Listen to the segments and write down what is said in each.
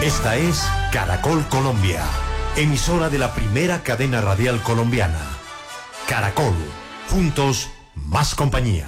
Esta es Caracol Colombia, emisora de la primera cadena radial colombiana. Caracol, juntos, más compañía.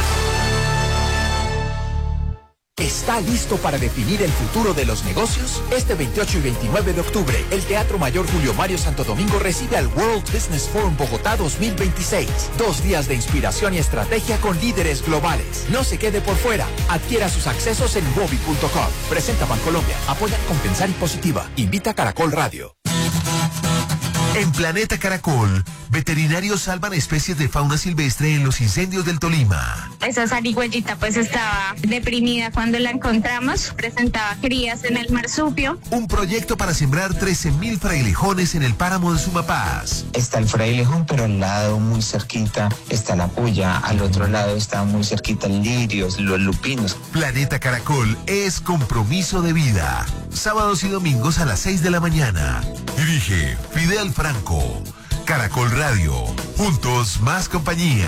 ¿Está listo para definir el futuro de los negocios? Este 28 y 29 de octubre, el Teatro Mayor Julio Mario Santo Domingo recibe al World Business Forum Bogotá 2026. 2 días de inspiración y estrategia con líderes globales. No se quede por fuera. Adquiera sus accesos en wobi.com. Presenta Bancolombia. Apoya Compensar y Positiva. Invita Caracol Radio. En Planeta Caracol, veterinarios salvan especies de fauna silvestre en los incendios del Tolima. Esa zarigüeyita pues estaba deprimida cuando la encontramos, presentaba crías en el marsupio. Un proyecto para sembrar 13.000 frailejones en el páramo de Sumapaz. Está el frailejón, pero al lado, muy cerquita, está la puya. Al otro lado está muy cerquita el lirios, los lupinos. Planeta Caracol es compromiso de vida. Sábados y domingos a las 6 de la mañana. Dirige Fidel Franco. Caracol Radio. Juntos, más compañía.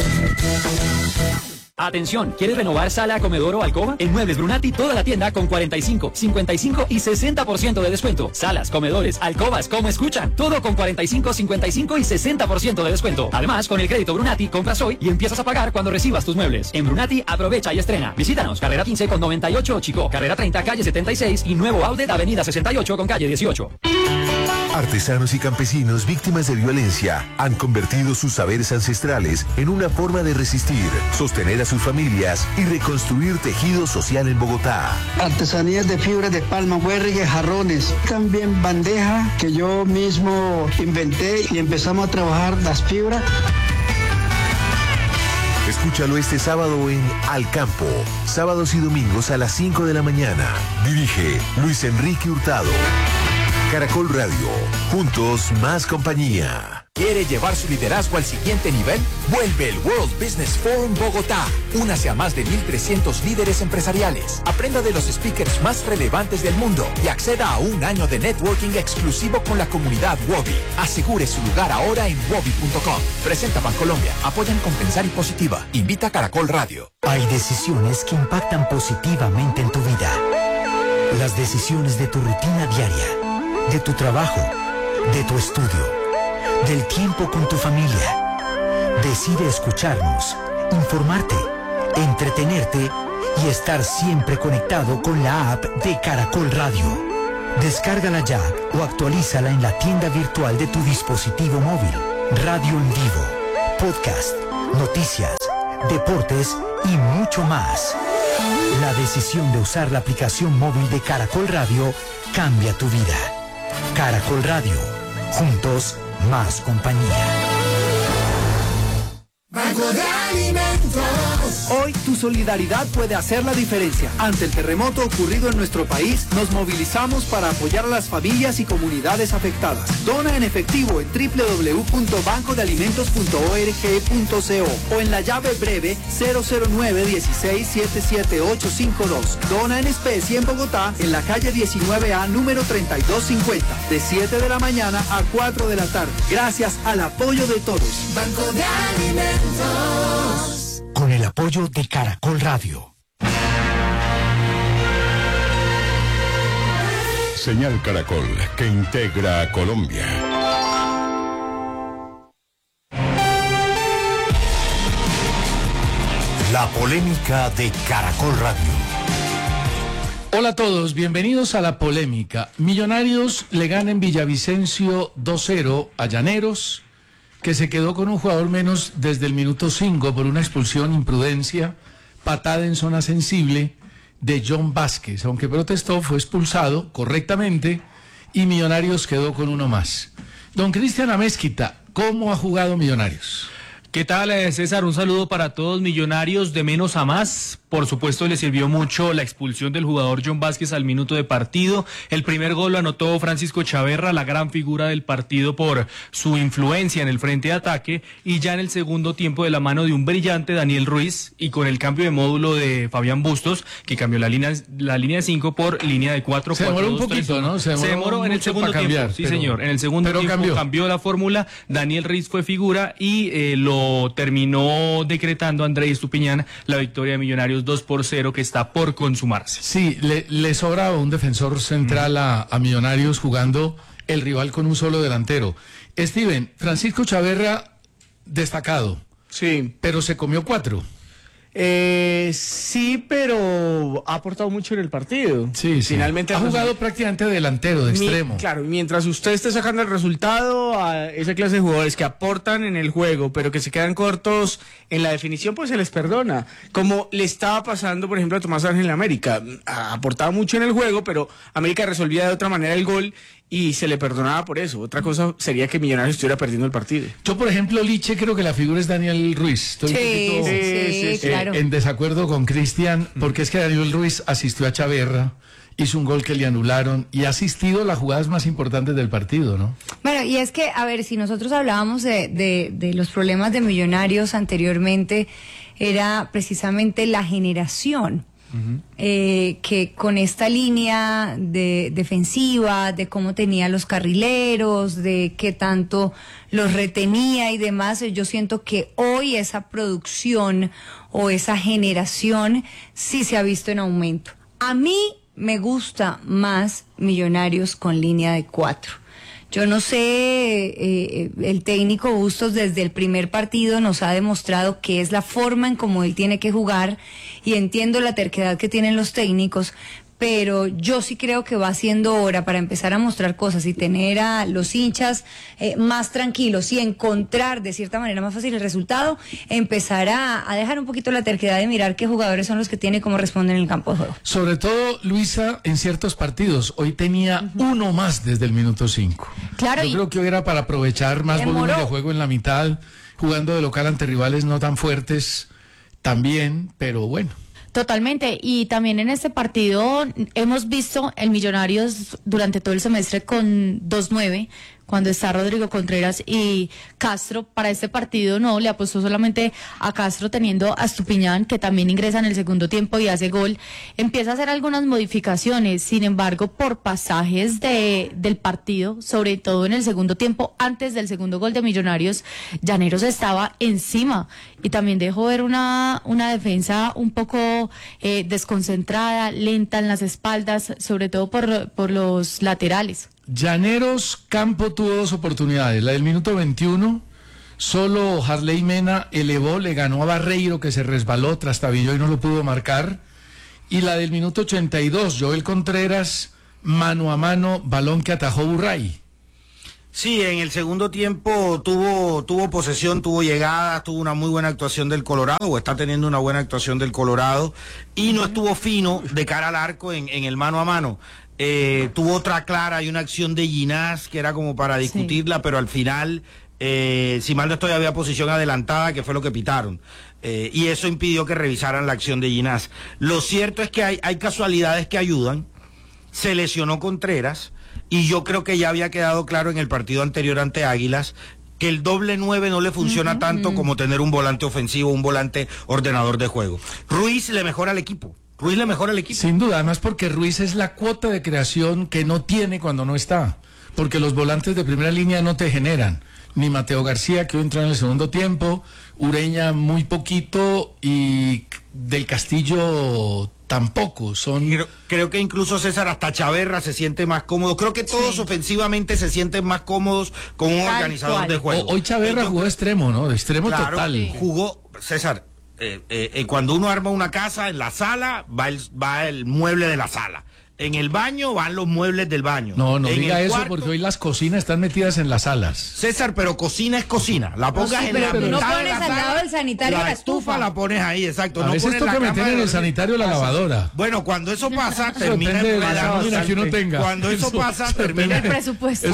Atención, ¿quieres renovar sala, comedor o alcoba? En Muebles Brunati toda la tienda con 45, 55 y 60% de descuento. Salas, comedores, alcobas, como escuchan. Todo con 45, 55 y 60% de descuento. Además, con el crédito Brunati compras hoy y empiezas a pagar cuando recibas tus muebles. En Brunati aprovecha y estrena. Visítanos, carrera 15 con 98 Chico, carrera 30 calle 76 y nuevo outlet avenida 68 con calle 18. Artesanos y campesinos víctimas de violencia han convertido sus saberes ancestrales en una forma de resistir, sostener a sus familias y reconstruir tejido social en Bogotá. Artesanías de fibra de palma, huergue, jarrones, también bandeja que yo mismo inventé y empezamos a trabajar las fibras. Escúchalo este sábado en Al Campo, sábados y domingos a las 5 de la mañana. Dirige Luis Enrique Hurtado. Caracol Radio, juntos más compañía. ¿Quiere llevar su liderazgo al siguiente nivel? Vuelve el World Business Forum Bogotá. Únase a más de 1.300 líderes empresariales. Aprenda de los speakers más relevantes del mundo y acceda a un año de networking exclusivo con la comunidad Wobi. Asegure su lugar ahora en wobi.com. Presenta Bancolombia. Apoyan Compensar y Positiva. Invita Caracol Radio. Hay decisiones que impactan positivamente en tu vida. Las decisiones de tu rutina diaria, de tu trabajo, de tu estudio, del tiempo con tu familia. Decide escucharnos, informarte, entretenerte y estar siempre conectado con la app de Caracol Radio. Descárgala ya o actualízala en la tienda virtual de tu dispositivo móvil. Radio en vivo, podcast, noticias, deportes y mucho más. La decisión de usar la aplicación móvil de Caracol Radio cambia tu vida. Caracol Radio, juntos, más compañía. Banco de Alimentos. Hoy tu solidaridad puede hacer la diferencia. Ante el terremoto ocurrido en nuestro país, nos movilizamos para apoyar a las familias y comunidades afectadas. Dona en efectivo en www.bancodealimentos.org.co o en la llave breve 009-16-77852. Dona en especie en Bogotá, en la calle 19A, número 3250, de 7 de la mañana a 4 de la tarde. Gracias al apoyo de todos. Banco de Alimentos. Con el apoyo de Caracol Radio. Señal Caracol, que integra a Colombia. La polémica de Caracol Radio. Hola a todos, bienvenidos a La Polémica. Millonarios le gana en Villavicencio 2-0 a Llaneros, que se quedó con un jugador menos desde el minuto 5 por una expulsión, imprudencia, patada en zona sensible de John Vázquez. Aunque protestó, fue expulsado correctamente y Millonarios quedó con uno más. Don Cristian Amezquita, ¿cómo ha jugado Millonarios? ¿Qué tal, César? Un saludo para todos. Millonarios de menos a más. Por supuesto, le sirvió mucho la expulsión del jugador John Vázquez al minuto de partido. El primer gol lo anotó Francisco Chaverra, la gran figura del partido por su influencia en el frente de ataque. Y ya en el segundo tiempo, de la mano de un brillante Daniel Ruiz y con el cambio de módulo de Fabián Bustos, que cambió la línea de 5 por línea de 4. Se demoró un poquito, ¿no? Se demoró en el segundo tiempo. Sí, señor. En el segundo tiempo cambió la fórmula. Daniel Ruiz fue figura y lo terminó decretando Andrés Estupiñán la victoria de Millonarios Millonarios 2-0 que está por consumarse. Sí, le sobra un defensor central a Millonarios jugando el rival con un solo delantero. Steven, Francisco Chaverra, destacado. Sí. Pero se comió 4. Sí, pero ha aportado mucho en el partido. Sí, finalmente ha jugado prácticamente delantero, de extremo. Claro, mientras usted esté sacando el resultado a esa clase de jugadores que aportan en el juego, pero que se quedan cortos en la definición, pues se les perdona. Como le estaba pasando, por ejemplo, a Tomás Ángel en América. Aportaba mucho en el juego, pero América resolvía de otra manera el gol y se le perdonaba por eso. Otra cosa sería que Millonarios estuviera perdiendo el partido. Yo, por ejemplo, Liche, creo que la figura es Daniel Ruiz. Estoy un poquito claro. En desacuerdo con Cristian, porque es que Daniel Ruiz asistió a Chaverra, hizo un gol que le anularon y ha asistido a las jugadas más importantes del partido, ¿no? Bueno, y es que, a ver, si nosotros hablábamos de los problemas de Millonarios anteriormente, era precisamente la generación. Que con esta línea defensiva, de cómo tenía los carrileros, de qué tanto los retenía y demás, yo siento que hoy esa producción o esa generación sí se ha visto en aumento. A mí me gusta más Millonarios con línea de 4. Yo no sé, el técnico Bustos desde el primer partido nos ha demostrado que es la forma en cómo él tiene que jugar, y entiendo la terquedad que tienen los técnicos, pero yo sí creo que va siendo hora para empezar a mostrar cosas y tener a los hinchas más tranquilos y encontrar de cierta manera más fácil el resultado, empezar a dejar un poquito la terquedad de mirar qué jugadores son los que tiene y cómo responden en el campo de juego. Sobre todo, Luisa, en ciertos partidos, hoy tenía uno más desde el minuto 5. Claro, yo creo que hoy era para aprovechar más volumen de juego en la mitad, jugando de local ante rivales no tan fuertes también, pero bueno. Totalmente, y también en este partido hemos visto el Millonarios durante todo el semestre con 2-9, cuando está Rodrigo Contreras y Castro. Para este partido no, le apostó solamente a Castro, teniendo a Estupiñán, que también ingresa en el segundo tiempo y hace gol. Empieza a hacer algunas modificaciones, sin embargo, por pasajes del partido, sobre todo en el segundo tiempo, antes del segundo gol de Millonarios, Llaneros estaba encima y también dejó ver una defensa un poco desconcentrada, lenta en las espaldas, sobre todo por los laterales. Llaneros Campo tuvo 2 oportunidades. La del minuto 21, solo Harley Mena elevó, le ganó a Barreiro, que se resbaló, trastabilló y no lo pudo marcar. Y la del minuto 82, Joel Contreras, mano a mano, balón que atajó Burray. Sí, en el segundo tiempo tuvo posesión, tuvo llegadas, tuvo una muy buena actuación del Colorado, o está teniendo una buena actuación del Colorado, y no estuvo fino de cara al arco en el mano a mano. Tuvo otra clara y una acción de Ginás que era como para discutirla, sí, pero al final, si mal no estoy, había posición adelantada, que fue lo que pitaron. Y eso impidió que revisaran la acción de Ginás. Lo cierto es que hay casualidades que ayudan. Se lesionó Contreras, y yo creo que ya había quedado claro en el partido anterior ante Águilas que el doble 9 no le funciona tanto como tener un volante ofensivo, un volante ordenador de juego. Ruiz le mejora al equipo. Sin duda, además porque Ruiz es la cuota de creación que no tiene cuando no está, porque los volantes de primera línea no te generan, ni Mateo García, que hoy entró en el segundo tiempo, Ureña muy poquito, y del Castillo tampoco. Creo que incluso, César, hasta Chaverra se siente más cómodo. Creo que todos ofensivamente se sienten más cómodos con un organizador de juego. Hoy Chaverra jugó extremo, ¿no? De extremo total. Jugó, César, cuando uno arma una casa, en la sala va el mueble de la sala. En el baño van los muebles del baño. No en diga eso, cuarto, porque hoy las cocinas están metidas en las salas. César, pero cocina es cocina. La pongas en la pero no mitad pones de la al sala, lado del sanitario la estufa. La pones ahí, exacto. A veces toca meter en el sanitario la lavadora. Bueno, cuando eso pasa, termina enredando. Cuando eso pasa, termina el presupuesto.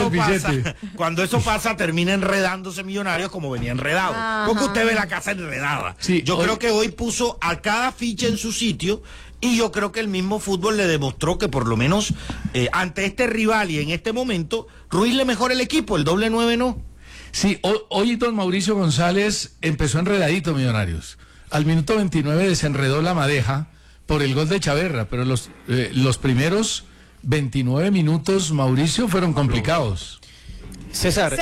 Cuando eso pasa, termina enredándose Millonarios como venía enredado. Ajá. Porque usted ve la casa enredada. Sí, yo creo que hoy puso a cada ficha en su sitio. Y yo creo que el mismo fútbol le demostró que por lo menos ante este rival y en este momento, Ruiz le mejora el equipo, el doble 9 no. Sí, hoy don Mauricio González empezó enredadito Millonarios. Al minuto 29 desenredó la madeja por el gol de Chaverra, pero los primeros 29 minutos, Mauricio, fueron complicados. César,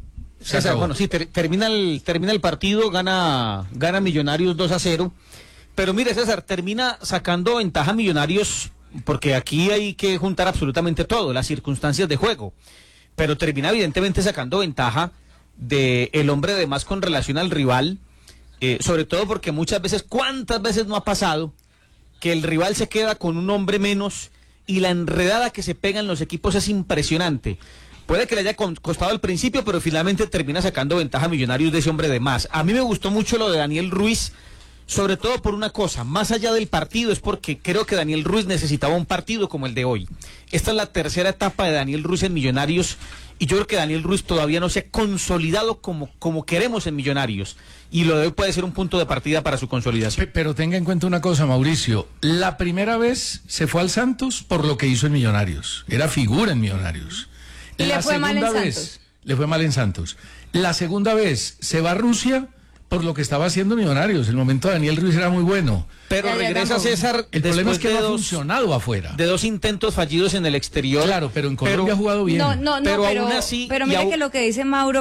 bueno, sí, termina el partido, gana Millonarios 2-0. Pero mire, César, termina sacando ventaja Millonarios, porque aquí hay que juntar absolutamente todo, las circunstancias de juego. Pero termina evidentemente sacando ventaja de el hombre de más con relación al rival, sobre todo porque muchas veces, ¿cuántas veces no ha pasado que el rival se queda con un hombre menos y la enredada que se pegan los equipos es impresionante? Puede que le haya costado al principio, pero finalmente termina sacando ventaja a Millonarios de ese hombre de más. A mí me gustó mucho lo de Daniel Ruiz, sobre todo por una cosa, más allá del partido, es porque creo que Daniel Ruiz necesitaba un partido como el de hoy. Esta es la tercera etapa de Daniel Ruiz en Millonarios, y yo creo que Daniel Ruiz todavía no se ha consolidado como queremos en Millonarios, y lo de hoy puede ser un punto de partida para su consolidación. Pero tenga en cuenta una cosa, Mauricio, la primera vez se fue al Santos por lo que hizo en Millonarios, era figura en Millonarios. Y le fue mal en Santos. Le fue mal en Santos. La segunda vez se va a Rusia por lo que estaba haciendo Millonarios. El momento de Daniel Ruiz era muy bueno. Pero regresa César. El problema es que no ha funcionado afuera. De 2 intentos fallidos en el exterior. Claro, pero en Colombia ha jugado bien. Pero aún así. Pero mire que lo que dice Mauro,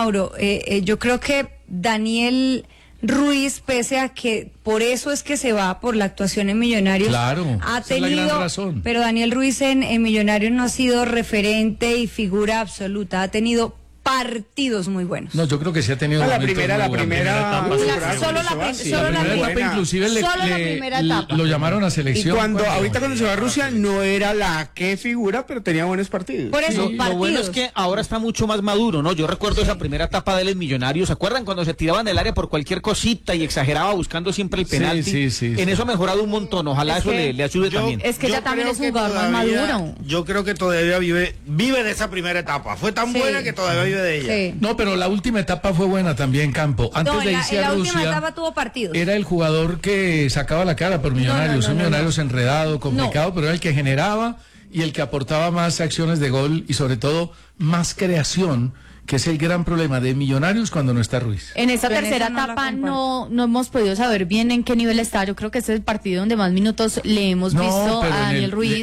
yo creo que Daniel Ruiz, pese a que por eso es que se va, por la actuación en Millonarios, claro, ha esa es la gran razón. Pero Daniel Ruiz en Millonarios no ha sido referente y figura absoluta, ha tenido partidos muy buenos. No, yo creo que sí ha tenido la primera etapa, inclusive etapa. Lo llamaron a selección. Y ahorita cuando se va a Rusia no era la que figura, pero tenía buenos partidos. Por eso, lo bueno es que ahora está mucho más maduro, ¿no? Yo recuerdo esa primera etapa de él en Millonarios, ¿se acuerdan cuando se tiraban del área por cualquier cosita y exageraba buscando siempre el penalti? Sí. En eso ha mejorado un montón, ojalá eso le ayude también. Es que ya también es un jugador más maduro. Yo creo que todavía vive de esa primera etapa, fue tan buena que todavía vive de ella. Sí. No, pero la última etapa fue buena también, Campo. Antes de irse a Rusia, última etapa tuvo partidos. Era el jugador que sacaba la cara por Millonarios. Un Millonarios enredado, complicado, pero era el que generaba y el que aportaba más acciones de gol y sobre todo más creación, que es el gran problema de Millonarios cuando no está Ruiz. En esta tercera etapa no hemos podido saber bien en qué nivel está. Yo creo que este es el partido donde más minutos le hemos visto a Daniel Ruiz.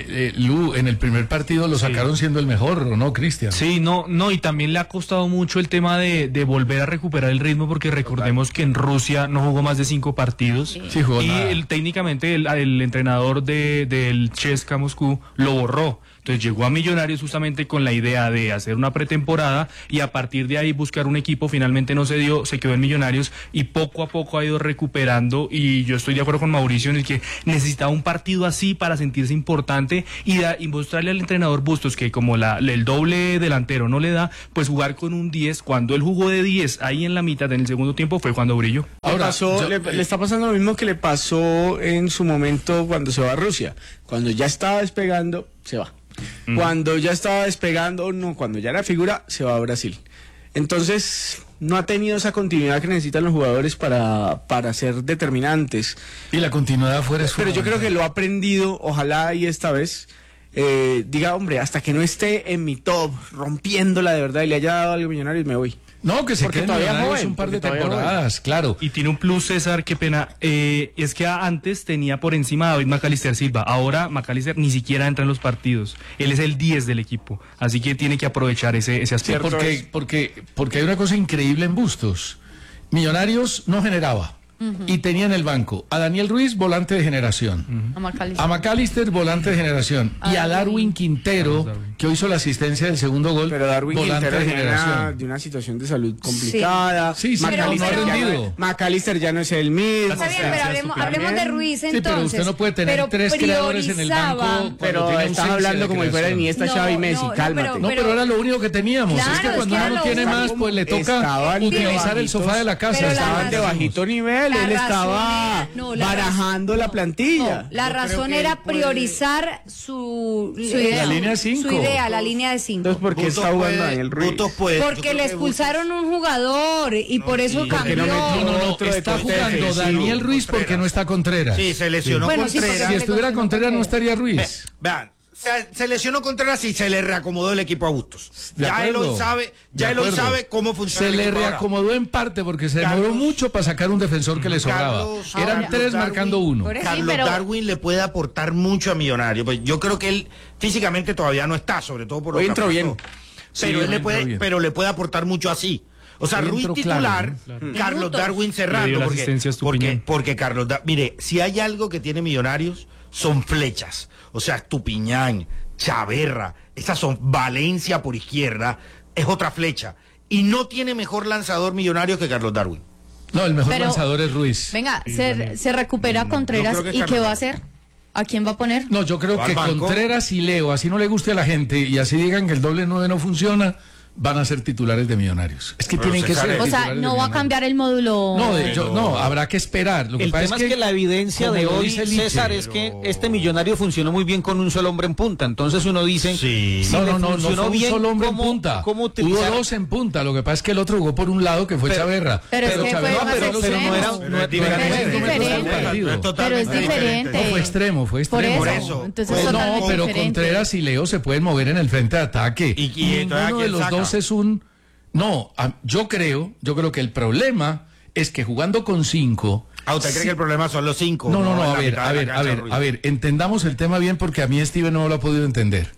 Lu, en el primer partido lo sacaron siendo el mejor, ¿no, Cristian? Sí, no, y también le ha costado mucho el tema de volver a recuperar el ritmo, porque recordemos que en Rusia no jugó más de 5 partidos. Sí, jugó y nada. Técnicamente el entrenador del CSKA Moscú lo borró. Entonces llegó a Millonarios justamente con la idea de hacer una pretemporada y a partir de ahí buscar un equipo. Finalmente no se dio, se quedó en Millonarios y poco a poco ha ido recuperando, y yo estoy de acuerdo con Mauricio en el que necesitaba un partido así para sentirse importante y mostrarle al entrenador Bustos que como el doble delantero no le da, pues jugar con un 10. Cuando él jugó de 10 ahí en la mitad en el segundo tiempo fue cuando brilló. Ahora le está pasando lo mismo que le pasó en su momento cuando se va a Rusia. Cuando ya estaba despegando, se va. Cuando ya estaba despegando, cuando ya era figura, se va a Brasil. Entonces, no ha tenido esa continuidad que necesitan los jugadores para ser determinantes. Y la continuidad fuera es Pero yo creo que lo ha aprendido, ojalá y esta vez diga, hombre, hasta que no esté en mi top, rompiéndola de verdad y le haya dado algo Millonarios, me voy. No, que se porque quede todavía joven, un par de temporadas, claro. Y tiene un plus, César, qué pena, es que antes tenía por encima a David Macalister Silva, ahora Macalister ni siquiera entra en los partidos, él es el 10 del equipo, así que tiene que aprovechar ese aspecto. Porque hay una cosa increíble en Bustos, Millonarios no generaba. Y tenía en el banco a Daniel Ruiz, volante de generación, a Macalister, volante de generación, y a Darwin Quintero, que hoy hizo la asistencia del segundo gol, pero Darwin volante Quintero de generación. De una situación de salud complicada. Sí, no ha rendido. Macalister ya no es el mismo. Está bien, pero hablemos de Ruiz entonces. Sí, pero usted no puede tener 3 creadores en el banco. Pero estás hablando como si fuera Iniesta, Xavi, Messi, cálmate. No, pero era lo único que teníamos. Claro, es que cuando uno no tiene más, pues le toca utilizar el sofá de la casa. Estaban de bajito nivel, él estaba barajando la plantilla. La razón era priorizar su idea. La línea 5. Su idea, la línea de 5. Entonces, ¿por qué está jugando Daniel Ruiz? Porque le expulsaron un jugador y por eso cambió. No, está jugando Daniel Ruiz porque no está Contreras. Sí, se lesionó Contreras. Si estuviera Contreras no estaría Ruiz. Vean. Se lesionó Contreras y se le reacomodó el equipo a Bustos. Ya él hoy sabe cómo funciona. Se le reacomodó en parte porque se demoró mucho para sacar un defensor que le sobraba. Eran 3 marcando 1. Carlos Darwin le puede aportar mucho a Millonarios. Pues yo creo que él físicamente todavía no está, sobre todo por lo que entró bien. Pero le puede aportar mucho así. O sea, Ruiz titular, Carlos Darwin cerrando, porque Carlos Darwin, mire, si hay algo que tiene Millonarios, son flechas. O sea, Estupiñán, Chaverra, esas son Valencia por izquierda, es otra flecha. Y no tiene mejor lanzador Millonarios que Carlos Darwin. No, el mejor lanzador es Ruiz. Venga, se recupera Contreras, ¿y qué va a hacer? ¿A quién va a poner? No, yo creo que Contreras y Leo, así no le guste a la gente y así digan que el doble 9 no funciona, van a ser titulares de Millonarios. Es que tienen que ser. O sea, no va a cambiar el módulo. No, habrá que esperar. Lo que el pasa tema es que la evidencia de hoy, César, es que este Millonario funcionó muy bien con un solo hombre en punta. Entonces uno dice, no fue bien, un solo hombre en punta. Hubo dos en punta. Lo que pasa es que el otro jugó por un lado, que fue Chaverra. Pero es diferente. No fue extremo, fue extremo. Por eso. Entonces, no, pero Contreras y Leo se pueden mover en el frente de ataque. Y uno de los dos es un... No, yo creo que el problema es que jugando con 5... ¿Usted cree que el problema son los 5? No, a ver, entendamos el tema bien porque a mí Steven no lo ha podido entender.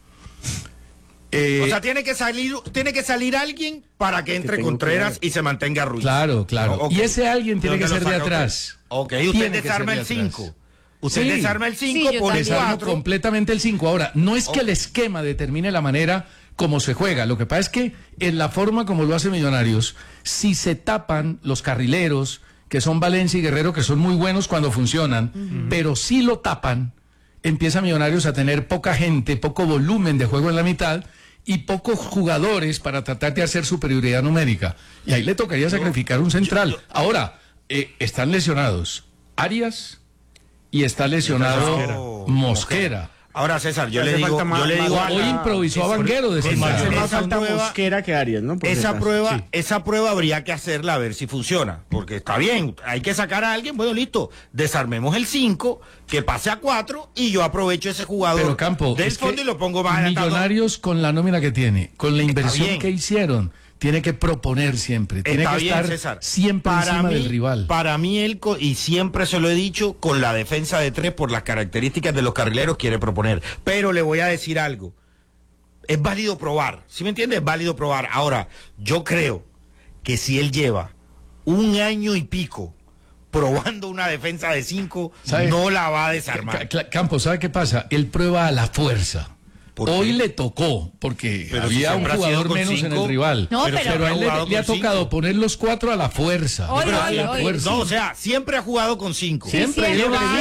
O sea, tiene que salir alguien para que entre Contreras y se mantenga Ruiz. Claro. Okay. Y ese alguien tiene que ser de atrás. Ok, usted desarma el 5. Usted desarma el 5 por el 4. Completamente el 5. Ahora, no es que el esquema determine la manera como se juega. Lo que pasa es que en la forma como lo hace Millonarios, si se tapan los carrileros, que son Valencia y Guerrero, que son muy buenos cuando funcionan, pero si lo tapan, empieza Millonarios a tener poca gente, poco volumen de juego en la mitad y pocos jugadores para tratar de hacer superioridad numérica. Y ahí le tocaría sacrificar un central. Ahora, están lesionados Arias y está lesionado Mosquera. Ahora, César, yo le digo hoy improvisó a Vanguero de más falta Mosquera que Arias, ¿no? Esa prueba habría que hacerla a ver si funciona, porque está bien, hay que sacar a alguien, bueno, listo, desarmemos el 5, que pase a 4 y yo aprovecho ese jugador del fondo y lo pongo más adelantado. Millonarios con la nómina que tiene, con la inversión que hicieron, tiene que proponer siempre, tiene que estar César, siempre encima del rival. Para mí, y siempre se lo he dicho, con la defensa de 3, por las características de los carrileros, quiere proponer. Pero le voy a decir algo, es válido probar, ¿sí me entiende? Es válido probar. Ahora, yo creo que si él lleva 1 año y pico probando una defensa de 5, no la va a desarmar. Campos, ¿sabe qué pasa? Él prueba a la fuerza. Hoy le tocó, porque había un jugador menos en el rival. No, pero a él le ha tocado poner los 4 a la fuerza. No, o sea, siempre ha jugado con 5. Siempre.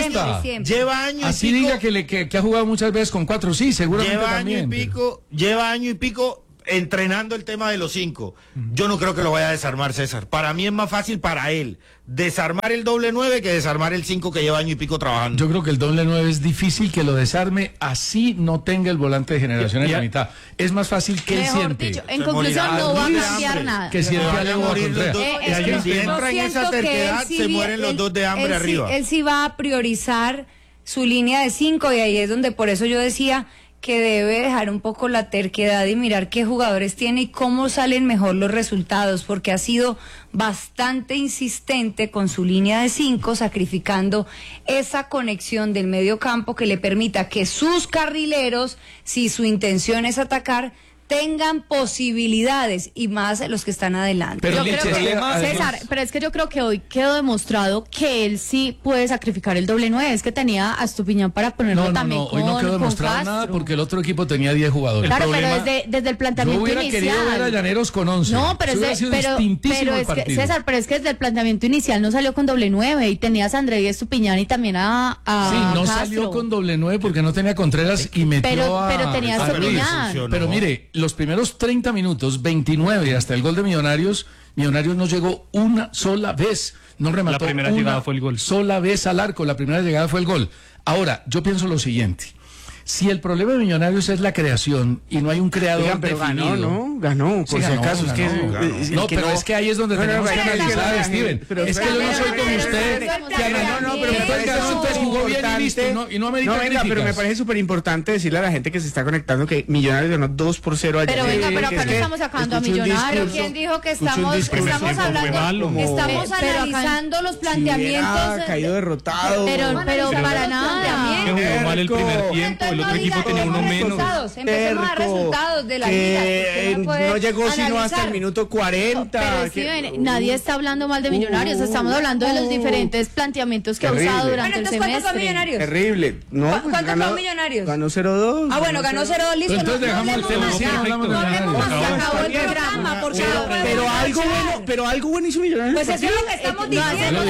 Lleva años así y pico. Diga que ha jugado muchas veces con 4, sí, seguramente también. Lleva año y pico entrenando el tema de los 5. Yo no creo que lo vaya a desarmar, César. Para mí es más fácil para él desarmar el doble 9 que desarmar el 5 que lleva año y pico trabajando. Yo creo que el doble 9 es difícil que lo desarme, así no tenga el volante de generación en la mitad. Es más fácil que él siente. Dicho, en conclusión, no va a cambiar nada. Que siente a Leo Contreras. Si entra en esa terquedad, se mueren los dos de hambre arriba. Él sí va a priorizar su línea de 5 y ahí es donde por eso yo decía que debe dejar un poco la terquedad y mirar qué jugadores tiene y cómo salen mejor los resultados, porque ha sido bastante insistente con su línea de 5, sacrificando esa conexión del medio campo que le permita que sus carrileros, si su intención es atacar, tengan posibilidades y más los que están adelante. Pero César, pero es que yo creo que hoy quedó demostrado que él sí puede sacrificar el doble 9, es que tenía a Estupiñán para ponerlo también con hoy no quedó demostrado nada porque el otro equipo tenía 10 jugadores. Claro, pero desde el planteamiento inicial. Yo hubiera querido ver a Llaneros con 11. No, pero es que César, pero es que desde el planteamiento inicial no salió con doble 9 y tenías a André Estupiñán y también a sí, no Castro. Salió con doble 9 porque no tenía Contreras y metió pero tenía Estupiñán. Pero mire, los primeros 30 minutos, 29 hasta el gol de Millonarios no llegó una sola vez, no remató la primera llegada fue el gol. Sola vez al arco, la primera llegada fue el gol. Ahora, yo pienso lo siguiente, si el problema de Millonarios es la creación y no hay un creador definido... Ganó, por si acaso. Es que ahí es donde tenemos que analizar, Steven. Es que yo no soy como usted, que jugó bien y listo, y no amerita críticas. Pero me parece súper importante decirle a la gente que se está conectando que Millonarios ganó 2-0 ayer. Pero acá no estamos sacando a Millonarios. ¿Quién dijo que estamos hablando, estamos analizando los planteamientos? Caído derrotado. Pero para nada. Que jugó mal el primer tiempo, el otro equipo tenía uno menos. Empecemos a dar resultados de la liga. No llegó sino hasta el minuto 40. Pero nadie está hablando mal de Millonarios, estamos hablando de los diferentes planteamientos que ha usado durante el semestre. ¿Cuántos son Millonarios? Terrible. No, ¿Cuántos son Millonarios? Ganó 0-2. Ah, bueno, ganó 0-2, listo. Entonces dejamos el tema, sí, hablamos de Millonarios. Acabó el programa, por favor. Pero algo bueno hizo Millonarios. Pues eso es lo que estamos diciendo.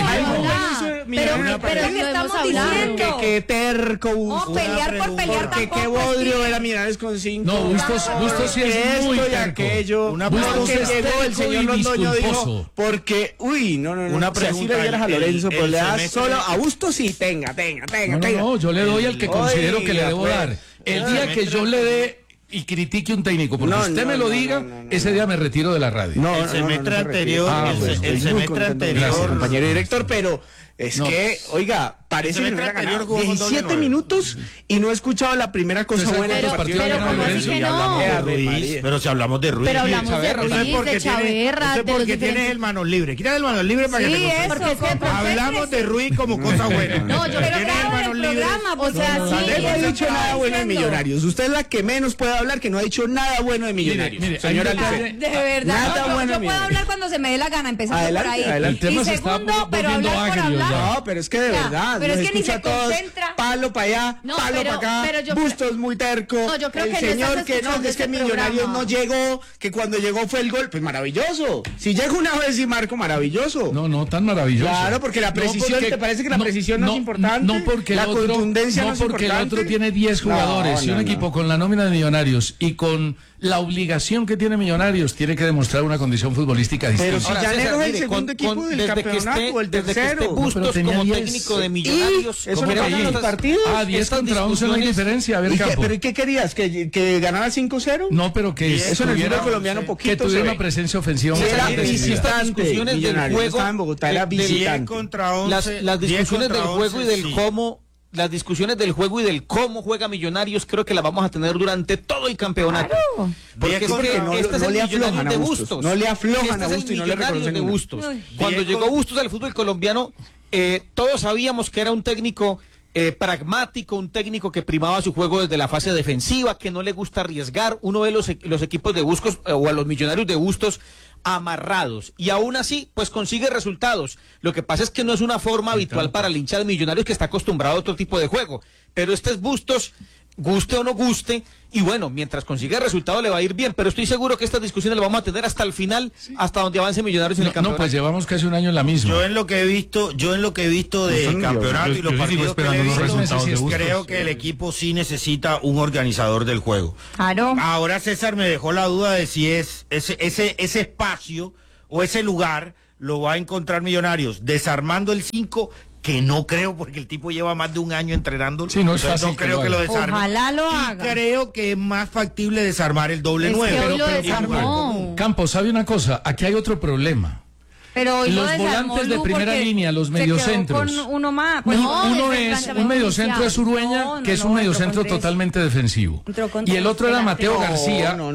Pero ¿qué estamos diciendo? Que terco. No, pelear por pelear porque tampoco. Qué bodrio era Millonarios con 5. No, Bustos sí es muy esto y terco. aquello. Bustos es llegó el señor Londoño dijo disculposo. porque no. Una si así le dieras a Lorenzo, pero le das solo a Bustos sí, tenga. No, yo le doy al que considero que le debo dar. El día que yo le dé y critique un técnico, porque usted me lo diga, ese día me retiro de la radio. El semestre anterior, el semestre anterior, compañero director, pero es que, oiga, parece que no hubiera ganado 17 minutos y no he escuchado la primera cosa buena del partido. Pero si hablamos de Ruiz. Pero hablamos de Ruiz, de Chaverra, de porque tienes el manos libres. Quita el manos libres para que te concentres. Hablamos de Ruiz como cosa buena. No, yo creo que el manos libres. O sea, no ha dicho nada bueno de Millonarios. Usted es la que menos puede hablar, que no ha dicho nada bueno de Millonarios. Mire, señora de verdad. Nada bueno. Yo puedo hablar cuando se me dé la gana, empezando por ahí. El tema y se está segundo, pero volviendo hablar por agrio hablar. No, pero es que de verdad. Pero es que ni se todos, concentra. palo para allá, No, palo pero- para pero acá, yo Bustos muy terco. No, yo creo el que no señor estás que no, escuchando que es que este Millonarios programa. no llegó, que cuando llegó fue el gol, pues maravilloso. Si llega una vez y marco, maravilloso. No tan maravilloso. Claro, porque la precisión, ¿te parece que la precisión no es importante? No porque la el otro, contundencia no es porque el importante. otro tiene 10 jugadores y un equipo con la nómina de Millonarios y con la obligación que tiene Millonarios tiene que demostrar una condición futbolística distinta. Pero si Llanero es el segundo equipo del campeonato o el desde que esté tercero. Bustos tenía como 10. técnico de Millonarios. Eso no cambia los partidos. 10 contra 11 no hay diferencia. A ver, Campo. ¿Pero y qué querías? ¿Que ganara 5-0? No, pero que eso en el fútbol colombiano poquito que tuviera se una ve. presencia ofensiva. Era visitante. Discusiones del juego. Estaba en Bogotá, era visitante. Contra 11, las discusiones del juego y del sí. cómo. Las discusiones del juego y del cómo juega Millonarios creo que las vamos a tener durante todo el campeonato. Claro. Porque es que este es el Millonarios de Bustos. No le aflojan a Este es Bustos el y no le Millonarios reconocen de una. Bustos. Cuando llegó Bustos al fútbol colombiano, todos sabíamos que era un técnico pragmático, un técnico que primaba su juego desde la fase defensiva, que no le gusta arriesgar. Uno ve los equipos de Bustos o a los Millonarios de Bustos amarrados y aún así pues consigue resultados. Lo que pasa es que no es una forma habitual para el hincha de Millonarios que está acostumbrado a otro tipo de juego, pero este es Bustos, guste o no guste, y bueno, mientras consiga resultado le va a ir bien, pero estoy seguro que estas discusiones las vamos a tener hasta el final, hasta donde avance Millonarios en el campeonato. No, pues llevamos casi un año en la misma. Yo en lo que he visto del campeonato y los partidos que he visto, creo que el equipo sí necesita un organizador del juego. Claro. Ahora César me dejó la duda de si es ese espacio o ese lugar lo va a encontrar Millonarios desarmando el 5, que no creo porque el tipo lleva más de un año entrenando. Sí, no es fácil. No creo que lo desarme. Ojalá lo Y haga. creo que es más factible desarmar el doble Es que 9. hoy lo desarmó. Campos, ¿sabe una cosa? Aquí hay otro problema. Pero hoy Los lo desarmó volantes de Lu primera porque línea, los se quedó mediocentros. con uno más. Uno ese es planteamiento un mediocentro inicial. es Urueña, que es un mediocentro totalmente defensivo. Y el otro era Mateo García. No.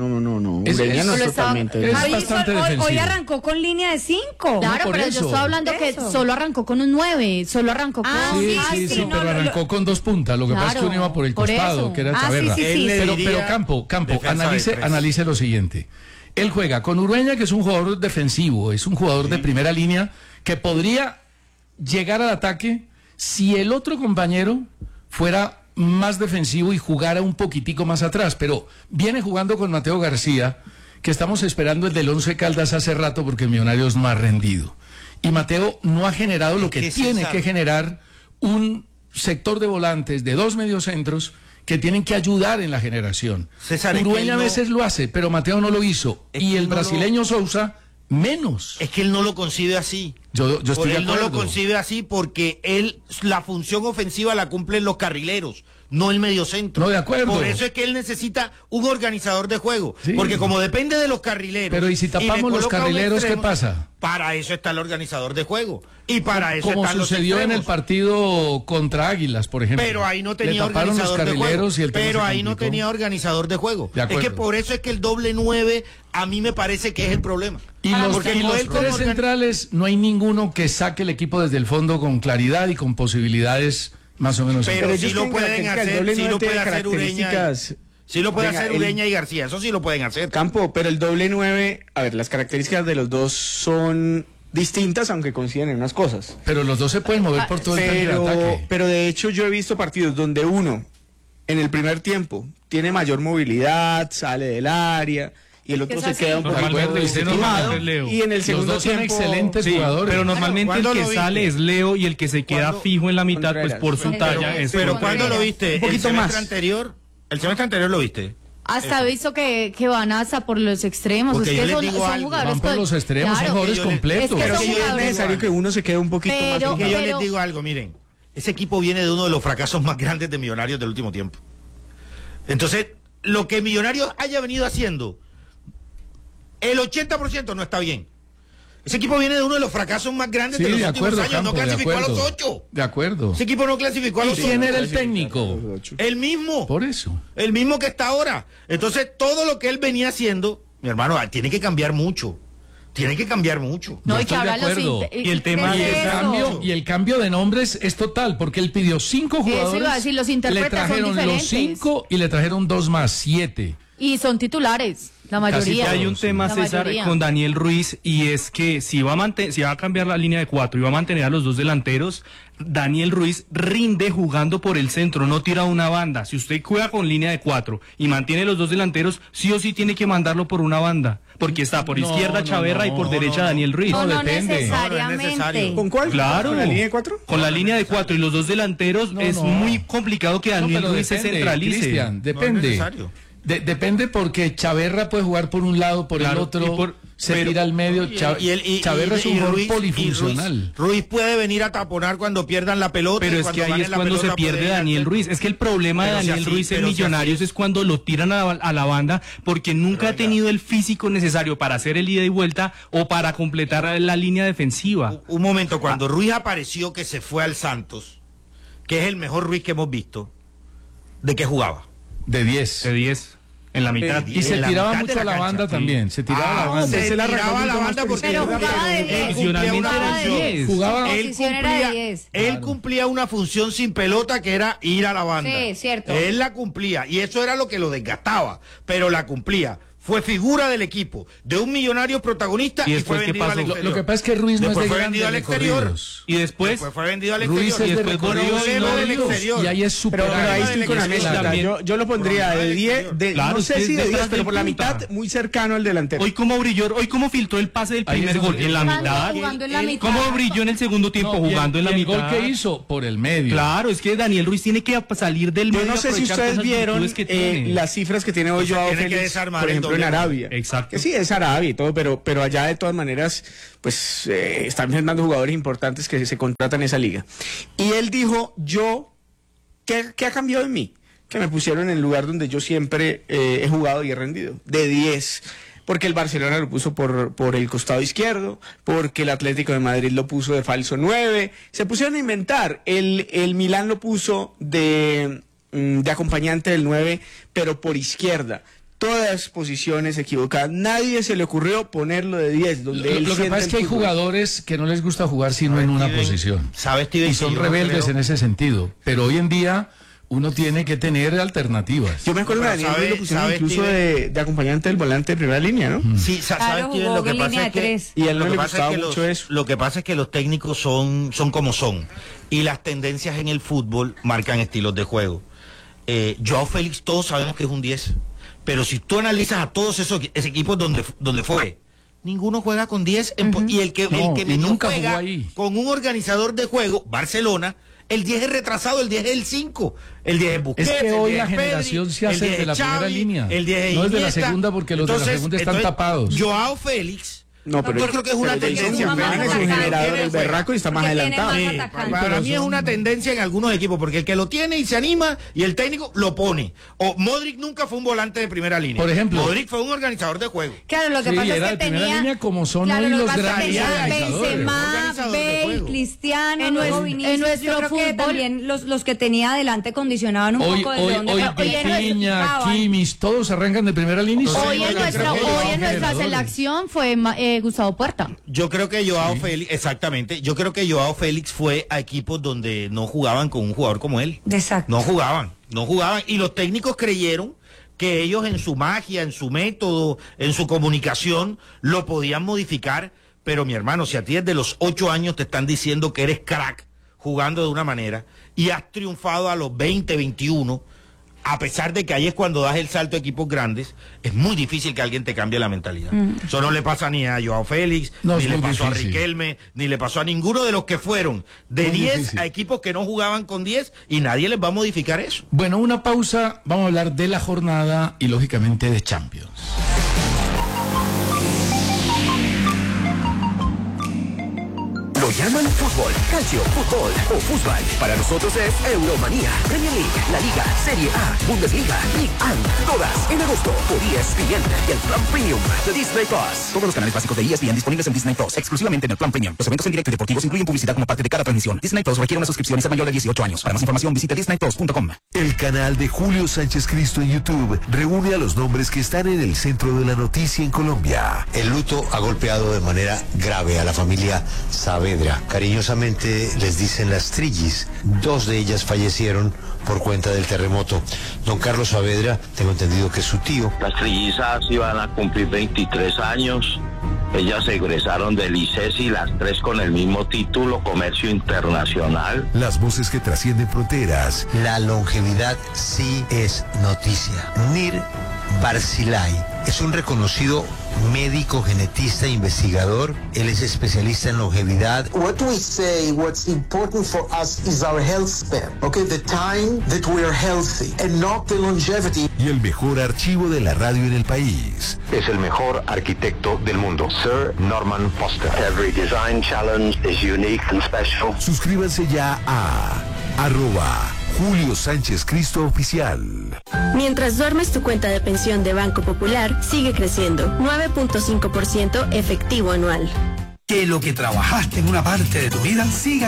Es- Ureña no es- es totalmente. es Javi, bastante hoy defensivo. arrancó con línea de 5. Claro, por pero eso. yo estoy hablando que Eso. solo arrancó con un 9, solo arrancó con... Sí, no, pero arrancó con 2 puntas. Lo que pasa es que Claro, uno iba por el por costado, eso. que era Ah, Chaverra. sí. Pero Campo, defensa de tres. analice lo siguiente. Él juega con Urueña, que es un jugador defensivo, es un jugador de primera línea que podría llegar al ataque si el otro compañero fuera más defensivo y jugara un poquitico más atrás, pero viene jugando con Mateo García, que estamos esperando el del Once Caldas hace rato porque Millonarios no ha rendido. Y Mateo no ha generado lo que tiene que generar un sector de volantes de 2 mediocentros que tienen que ayudar en la generación. César, Urueña a veces lo hace, pero Mateo no lo hizo. Y el brasileño Sousa menos. Es que él no lo concibe así. Yo estoy de Él no acuerdo. lo concibe así porque la función ofensiva la cumplen los carrileros, no el mediocentro. No, de acuerdo. Por eso es que él necesita un organizador de juego. Sí. Porque como depende de los carrileros. Pero ¿y si tapamos le los coloca un carrileros, qué extremo, pasa? Para eso está el organizador de juego. Y para eso Como están los sucedió en el extremos. partido contra Águilas, por ejemplo. Pero ahí no tenía Le taparon los organizador de juego. carrileros y el tema Pero se ahí no complicó. tenía organizador de juego. De Es acuerdo. que por eso es que el doble 9 a mí me parece que es el problema. Y los, Porque y no los él como tres centrales, no hay ninguno que saque el equipo desde el fondo con claridad y con posibilidades Más o menos. Pero sí lo pueden hacer, sí lo puede hacer Ureña. Sí lo puede hacer Ureña y García, eso sí lo pueden hacer. Campo, pero el doble 9, a ver, las características de los dos son distintas, aunque coinciden en unas cosas. Pero los dos se pueden mover por todo el campo de ataque. Pero de hecho yo he visto partidos donde uno, en el primer tiempo, tiene mayor movilidad, sale del área, y el otro se queda un poquito desestimado, y en el segundo los dos son tiempo excelentes jugadores. Pero normalmente el que sale es Leo y el que se queda fijo en la mitad, pues por su talla es. Pero ¿cuándo lo viste? Un poquito más. El semestre anterior lo viste. Hasta he visto que van hasta por los extremos. Porque es que yo son les digo son algo. jugadores Van por los extremos, son jugadores completos. Pero sí es necesario que uno se quede un poquito más. Yo les digo algo, miren. Ese equipo viene de uno de los fracasos más grandes de Millonarios del último tiempo. Entonces, lo que Millonarios haya venido haciendo, el 80% no está bien. Ese equipo viene de uno de los fracasos más grandes de los últimos años. No clasificó a los 8. De acuerdo. Ese equipo no clasificó a los 8. ¿Quién era el técnico? El mismo. Por eso. El mismo que está ahora. Entonces, todo lo que él venía haciendo, mi hermano, tiene que cambiar mucho. Tiene que cambiar mucho. No, Yo y que estoy de ahora acuerdo. Y el tema y el cambio de nombres es total, porque él pidió 5 jugadores. Eso iba a decir, los intérpretes le trajeron son los diferentes. 5 y le trajeron 2 más, 7. Y son titulares, la mayoría. Hay un tema, La César, mayoría. con Daniel Ruiz, y es que si va a cambiar la línea de 4 y va a mantener a los dos delanteros, Daniel Ruiz rinde jugando por el centro, no tira una banda. Si usted juega con línea de 4 y mantiene los dos delanteros, sí o sí tiene que mandarlo por una banda, porque está por izquierda Chaverra y por derecha Daniel Ruiz. No depende. necesariamente. ¿Con cuál? Claro. ¿Con la línea de 4? Con la línea de 4 y los dos delanteros es muy complicado que Daniel Ruiz se centralice. Cristian, depende. Depende porque Chaverra puede jugar por un lado, por el otro, se tira al medio. Chaverra es un jugador polifuncional. Ruiz puede venir a taponar cuando pierdan la pelota. Pero es que ahí es cuando se pierde Daniel Ruiz. Es que el problema de Daniel Ruiz en Millonarios es cuando lo tiran a la banda, porque nunca ha tenido el físico necesario para hacer el ida y vuelta o para completar la línea defensiva. Un momento, cuando Ruiz apareció que se fue al Santos, que es el mejor Ruiz que hemos visto, ¿de qué jugaba? De 10. De 10. En la mitad. Y se tiraba mucho a la banda también. Se tiraba a la banda. Se tiraba a la banda porque Pero jugaba de 10. Posicionalmente era 10. Jugaba. Él cumplía una función sin pelota que era ir a la banda. Sí, cierto. Él la cumplía y eso era lo que lo desgastaba, pero la cumplía. Fue figura del equipo, de un Millonario protagonista y fue vendido al exterior. Lo que pasa es que Ruiz no es de fue vendido al exterior. Y después fue vendido al Ruiz exterior. es de recorridos y ahí es Pero ahí estoy con la mezcla. Yo lo pondría de 10, Claro, no sé si de 10, pero por la punta. mitad, muy cercano al delantero. Hoy cómo brilló, hoy cómo filtró el pase del primer gol en la mitad. Jugando en la mitad. ¿Cómo brilló en el segundo tiempo jugando en la mitad? El gol que hizo por el medio. Claro, es que Daniel Ruiz tiene que salir del medio. Yo no sé si ustedes vieron las cifras que tiene hoy Joao Félix, por ejemplo, en Arabia. Exacto. Que sí, es Arabia y todo, pero allá de todas maneras, pues están firmando jugadores importantes que se contratan en esa liga. Y él dijo, ¿qué ha cambiado en mí? Que me pusieron en el lugar donde yo siempre he jugado y he rendido, de 10. Porque el Barcelona lo puso por el costado izquierdo, porque el Atlético de Madrid lo puso de falso 9. Se pusieron a inventar. El Milán lo puso de acompañante del 9, pero por izquierda. Todas posiciones equivocadas. Nadie se le ocurrió ponerlo de 10. Donde Lo que pasa es que hay jugadores que no les gusta jugar sino en una posición. Y son rebeldes en ese sentido. Pero hoy en día uno tiene que tener alternativas. Yo me acuerdo que Daniel Ruiz lo pusieron incluso de acompañante del volante de primera línea, ¿no? Sí, ¿sabes qué? Lo que pasa es que y a él no le gustaba mucho eso. Lo que pasa es que los técnicos son como son. Y las tendencias en el fútbol marcan estilos de juego. Joao Félix, todos sabemos que es un 10. Pero si tú analizas a todos esos equipos donde fue, ninguno juega con 10. Y el que nunca juega con un organizador de juego, Barcelona, el 10 es retrasado, el 10 es el 5, el 10 es Busquets. Es que hoy la generación se hace de la primera línea, el 10 es no es de la Iniesta. segunda porque los de la segunda están tapados. Joao Félix. No, pero yo creo que es una tendencia. Es un generador del berraco y está más adelantado. Para mí es una tendencia en algunos equipos, porque el que lo tiene y se anima y el técnico lo pone. O Modric nunca fue un volante de primera línea. Por ejemplo, Modric fue un organizador de juego. Claro, lo que pasa es que tenía línea como son hoy los grandes Benzema, Bale, Cristiano, luego Vinicius. En nuestro yo creo que fútbol también los que tenía adelante condicionaban un poco de dónde Vitinha, Kimmich, todos arrancan de primera línea. Hoy en nuestra selección fue Gustavo Puerta. Yo creo que Joao Félix, exactamente, yo creo que Joao Félix fue a equipos donde no jugaban con un jugador como él. Exacto. No jugaban, y los técnicos creyeron que ellos en su magia, en su método, en su comunicación, lo podían modificar, pero mi hermano, si a ti desde los 8 años te están diciendo que eres crack jugando de una manera y has triunfado a los 20, 21, a pesar de que ahí es cuando das el salto a equipos grandes, es muy difícil que alguien te cambie la mentalidad. Eso no le pasa ni a Joao Félix, ni le pasó a Riquelme, ni le pasó a ninguno de los que fueron de muy 10 difícil. A equipos que no jugaban con 10 y nadie les va a modificar eso. Bueno, una pausa, vamos a hablar de la jornada y lógicamente de Champions. Lo llaman fútbol, calcio, fútbol o fútbol. Para nosotros es Euromanía, Premier League, La Liga, Serie A, Bundesliga, Ligue 1, todas en agosto por ESPN y el Plan Premium de Disney Plus. Todos los canales básicos de ESPN disponibles en Disney Plus, exclusivamente en el Plan Premium. Los eventos en directo y deportivos incluyen publicidad como parte de cada transmisión. Disney Plus requiere una suscripción y ser mayor de 18 años. Para más información visite disneyplus.com. El canal de Julio Sánchez Cristo en YouTube reúne a los nombres que están en el centro de la noticia en Colombia. El luto ha golpeado de manera grave a la familia Saavedra. Cariñosamente les dicen las Trillis. 2 de ellas fallecieron por cuenta del terremoto. Don Carlos Saavedra, tengo entendido que es su tío. Las trillizas iban a cumplir 23 años. Ellas egresaron del ICESI, las 3 con el mismo título, Comercio Internacional. Las voces que trascienden fronteras. La longevidad sí es noticia. Nir Barcilay es un reconocido médico, genetista, investigador. Él es especialista en longevidad. What we say, what's important for us is our health span. Okay, the time that we are healthy and not the longevity. Y el mejor archivo de la radio en el país. Es el mejor arquitecto del mundo, Sir Norman Foster. Every design challenge is unique and special. Suscríbanse ya a @Julio Sánchez Cristo Oficial. Mientras duermes, tu cuenta de pensión de Banco Popular sigue creciendo, 9.5% efectivo anual. Que lo que trabajaste en una parte de tu vida siga